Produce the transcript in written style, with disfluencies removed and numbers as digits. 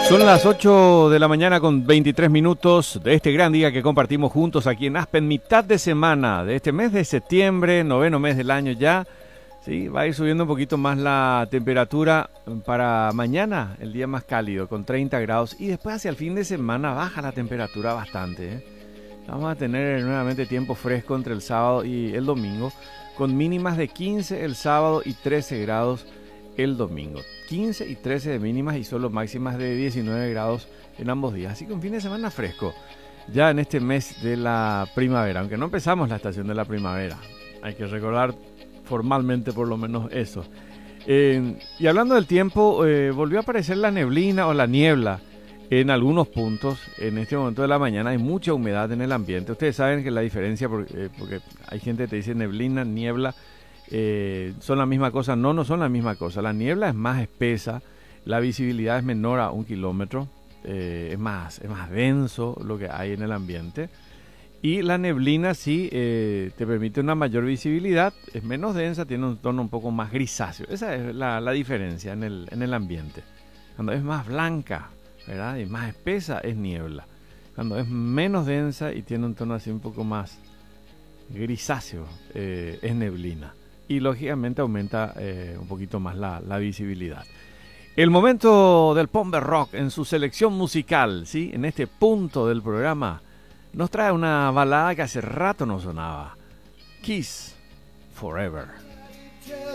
Son las 8 de la mañana con 23 minutos de este gran día que compartimos juntos aquí en Aspen, mitad de semana de este mes de septiembre, noveno mes del año ya. Sí, va a ir subiendo un poquito más la temperatura para mañana, el día más cálido, con 30 grados. Y después hacia el fin de semana baja la temperatura bastante, ¿eh? Vamos a tener nuevamente tiempo fresco entre el sábado y el domingo, con mínimas de 15 el sábado y 13 grados el domingo. 15 y 13 de mínimas y solo máximas de 19 grados en ambos días. Así que un fin de semana fresco, ya en este mes de la primavera, aunque no empezamos la estación de la primavera. Hay que recordar formalmente por lo menos eso. Y hablando del tiempo, volvió a aparecer la neblina o la niebla en algunos puntos. En este momento de la mañana hay mucha humedad en el ambiente. Ustedes saben que la diferencia, porque hay gente que te dice neblina, niebla, son la misma cosa. No son la misma cosa. La niebla es más espesa, la visibilidad es menor a 1 kilómetro, es más denso lo que hay en el ambiente. Y la neblina sí te permite una mayor visibilidad, es menos densa, tiene un tono un poco más grisáceo. Esa es la diferencia en el ambiente. Cuando es más blanca, ¿verdad?, y más espesa, es niebla. Cuando es menos densa y tiene un tono así un poco más grisáceo, es neblina. Y lógicamente aumenta un poquito más la visibilidad. El momento del Pomber Rock en su selección musical, ¿sí?, en este punto del programa, nos trae una balada que hace rato no sonaba. Kiss Forever.